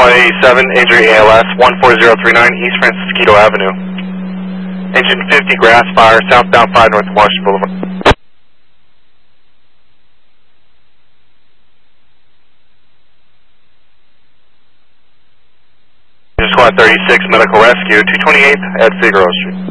187, injury ALS, 14039 East Francisquito Avenue. Engine 50, grass fire, southbound 5 North Washington Boulevard. Squad 36, medical rescue, 228 at Figueroa Street.